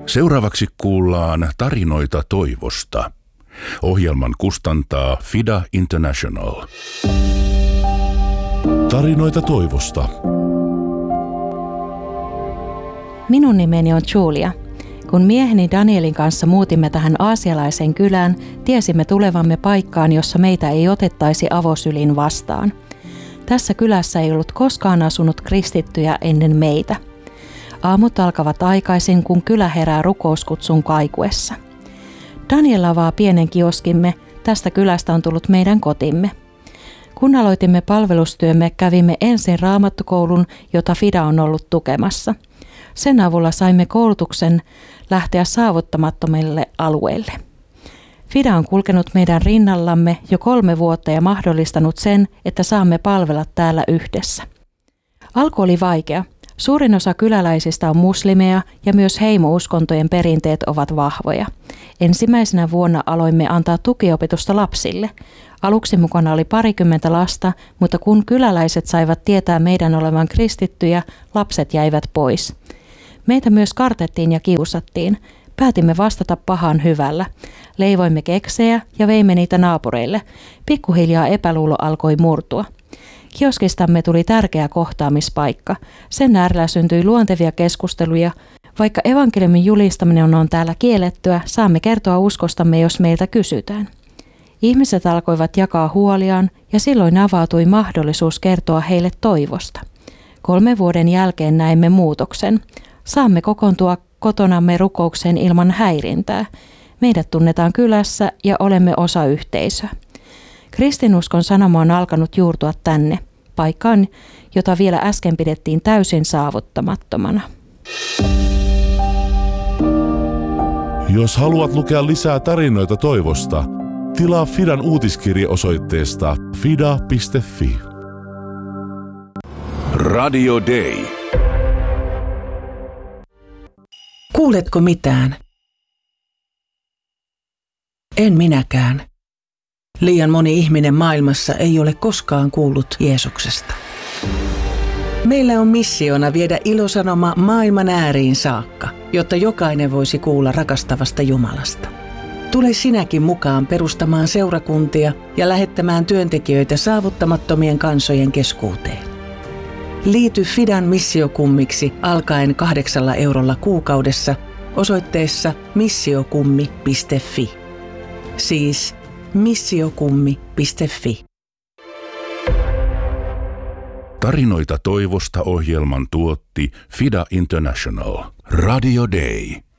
Seuraavaksi kuullaan tarinoita toivosta. Ohjelman kustantaa FIDA International. Tarinoita toivosta. Minun nimeni on Julia. Kun mieheni Danielin kanssa muutimme tähän aasialaiseen kylään, tiesimme tulevamme paikkaan, jossa meitä ei otettaisi avosylin vastaan. Tässä kylässä ei ollut koskaan asunut kristittyjä ennen meitä. Aamut alkavat aikaisin, kun kylä herää rukouskutsun kaikuessa. Daniel avaa pienen kioskimme, tästä kylästä on tullut meidän kotimme. Kun aloitimme palvelustyömme, kävimme ensin raamattukoulun, jota FIDA on ollut tukemassa. Sen avulla saimme koulutuksen lähteä saavuttamattomille alueille. FIDA on kulkenut meidän rinnallamme jo 3 vuotta ja mahdollistanut sen, että saamme palvella täällä yhdessä. Alku oli vaikea. Suurin osa kyläläisistä on muslimeja ja myös heimouskontojen perinteet ovat vahvoja. Ensimmäisenä vuonna aloimme antaa tukiopetusta lapsille. Aluksi mukana oli 20 lasta, mutta kun kyläläiset saivat tietää meidän olevan kristittyjä, lapset jäivät pois. Meitä myös kartettiin ja kiusattiin. Päätimme vastata pahaan hyvällä. Leivoimme keksejä ja veimme niitä naapureille. Pikkuhiljaa epäluulo alkoi murtua. Kioskistamme tuli tärkeä kohtaamispaikka. Sen äärellä syntyi luontevia keskusteluja. Vaikka evankeliumin julistaminen on täällä kiellettyä, saamme kertoa uskostamme, jos meiltä kysytään. Ihmiset alkoivat jakaa huoliaan ja silloin avautui mahdollisuus kertoa heille toivosta. 3 vuoden jälkeen näimme muutoksen. Saamme kokoontua kotonamme rukoukseen ilman häirintää. Meidät tunnetaan kylässä ja olemme osa yhteisöä. Kristinuskon sanoma on alkanut juurtua tänne, paikkaan, jota vielä äsken pidettiin täysin saavuttamattomana. Jos haluat lukea lisää tarinoita toivosta, tilaa FIDAn uutiskirje osoitteesta fida.fi. Radio Day. Kuuletko mitään? En minäkään. Liian moni ihminen maailmassa ei ole koskaan kuullut Jeesuksesta. Meillä on missiona viedä ilosanoma maailman ääriin saakka, jotta jokainen voisi kuulla rakastavasta Jumalasta. Tule sinäkin mukaan perustamaan seurakuntia ja lähettämään työntekijöitä saavuttamattomien kansojen keskuuteen. Liity FIDAn missiokummiksi alkaen 8 eurolla kuukaudessa osoitteessa missiokummi.fi. Siis missiokummi.fi. Tarinoita toivosta ohjelman tuotti FIDA International. Radio Day.